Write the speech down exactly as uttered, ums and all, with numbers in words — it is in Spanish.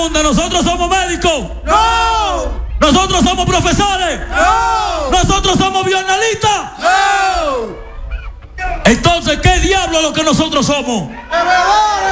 pregunta, ¿nosotros somos médicos? ¡No! ¿Nosotros somos profesores? ¡No! ¿Nosotros somos bioanalistas? ¡No! Entonces, ¿qué diablo es lo que nosotros somos? ¡Bebedores!